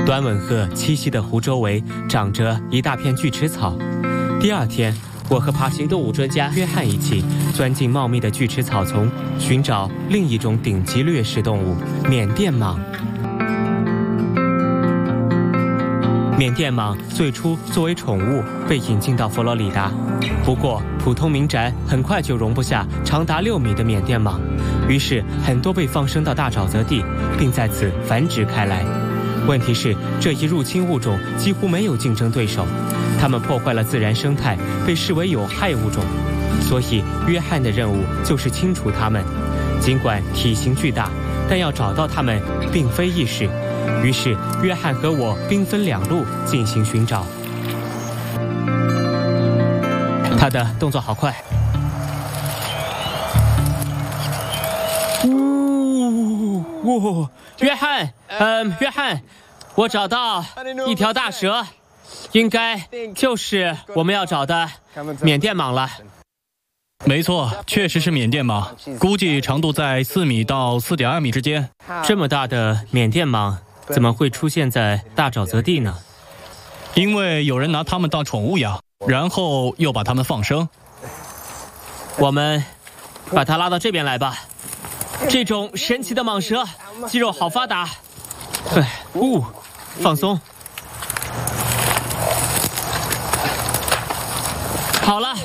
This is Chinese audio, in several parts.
端吻鹤栖息的湖周围长着一大片巨齿草。第二天，我和爬行动物专家约翰一起钻进茂密的巨齿草丛，寻找另一种顶级掠食动物——缅甸蟒。缅甸蟒最初作为宠物被引进到佛罗里达，不过普通民宅很快就容不下长达6米的缅甸蟒，于是很多被放生到大沼泽地，并在此繁殖开来。问题是，这一入侵物种几乎没有竞争对手，它们破坏了自然生态，被视为有害物种，所以约翰的任务就是清除它们。尽管体型巨大，但要找到它们并非易事。于是，约翰和我兵分2路进行寻找。他的动作好快，约翰，我找到一条大蛇，应该就是我们要找的缅甸蟒了。 没错，确实是缅甸蟒，估计长度在4米到4.2米之间。 这么大的缅甸蟒怎么会出现在大沼泽地呢？ 因为有人拿它们当宠物养，然后又把它们放生。 我们把它拉到这边来吧。这种神奇的蟒蛇肌肉好发达。放松。好了。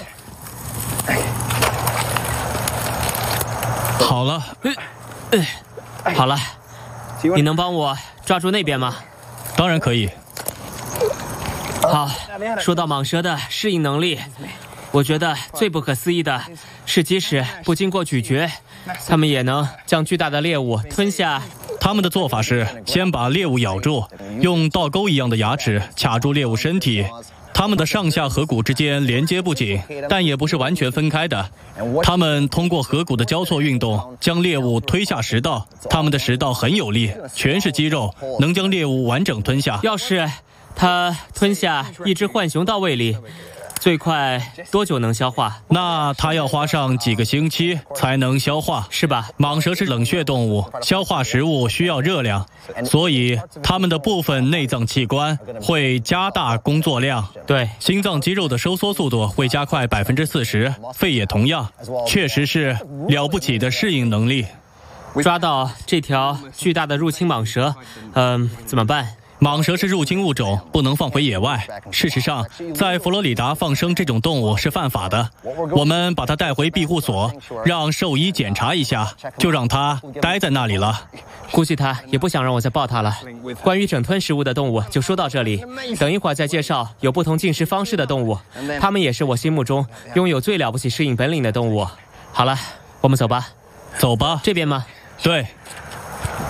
好了，你能帮我抓住那边吗？ 当然可以。 好，说到蟒蛇的适应能力，我觉得最不可思议的是，即使不经过咀嚼，它们也能将巨大的猎物吞下。 他们的做法是先把猎物咬住，用倒钩一样的牙齿卡住猎物身体。它们的上下颌骨之间连接不紧，但也不是完全分开的。它们通过颌骨的交错运动，将猎物推下食道。它们的食道很有力，全是肌肉，能将猎物完整吞下。 要是它吞下一只浣熊到胃里，最快多久能消化？ 那它要花上几个星期才能消化， 是吧？ 蟒蛇是冷血动物，消化食物需要热量，所以它们的部分内脏器官会加大工作量。 对， 心脏肌肉的收缩速度会加快40%，肺也同样，确实是了不起的适应能力。 抓到这条巨大的入侵蟒蛇，怎么办？ 蟒蛇是入侵物种，不能放回野外。事实上，在佛罗里达放生这种动物是犯法的。我们把它带回庇护所，让兽医检查一下，就让它待在那里了。 估计它也不想让我再抱它了。关于整吞食物的动物就说到这里，等一会儿再介绍有不同进食方式的动物，它们也是我心目中拥有最了不起适应本领的动物。好了，我们走吧。 走吧。 这边吗？ 对。